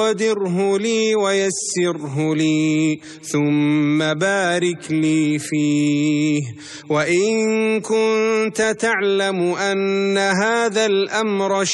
قدره لي ويسره لي ثم بارك لي فيه. وإن كنت تعلم أن هذا الأمر